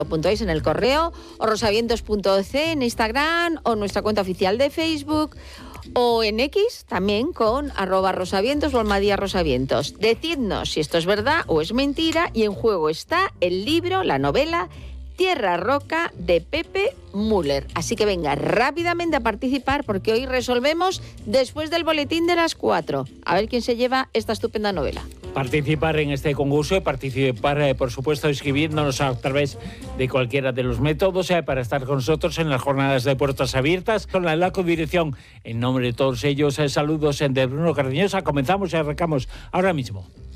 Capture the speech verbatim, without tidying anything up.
punto es en el correo, o rosavientos punto o ce en Instagram, o nuestra cuenta oficial de Facebook, o en X también con arroba rosavientos o almadía rosavientos. Decidnos si esto es verdad o es mentira, y en juego está el libro, la novela Tierra Roca de Pepe Müller. Así que venga rápidamente a participar, porque hoy resolvemos después del boletín de las cuatro. A ver quién se lleva esta estupenda novela. Participar en este concurso y participar, eh, por supuesto, escribiéndonos a través de cualquiera de los métodos eh, para estar con nosotros en las jornadas de Puertas Abiertas con la, la codirección. En nombre de todos ellos, eh, saludos eh, de Bruno Cardeñosa. Comenzamos y arrancamos ahora mismo.